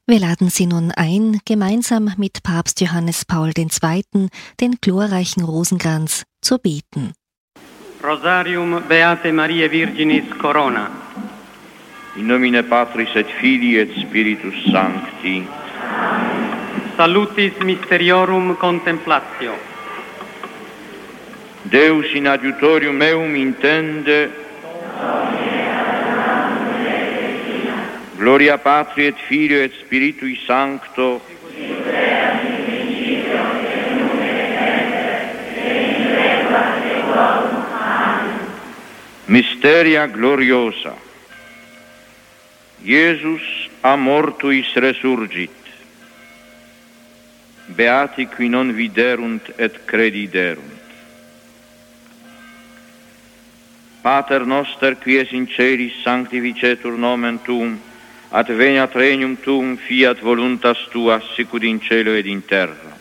Wir laden Sie nun ein, gemeinsam mit Papst Johannes Paul II. Den glorreichen Rosenkranz zu beten. Rosarium Beate Mariae Virginis Corona. In nomine Patris et Filii et Spiritus Sancti. Salutis Mysteriorum Contemplatio. Deus in adiutorium meum intende. Gloria Patri et Filio et Spiritui Sancto. Mysteria gloriosa. Iesus a mortuis resurgit. Beati qui non viderunt et crediderunt. Pater noster, qui es in celis, sanctificetur nomen tuum, ad veniat regnum tuum, fiat voluntas tua, sicut in cielo ed in terra.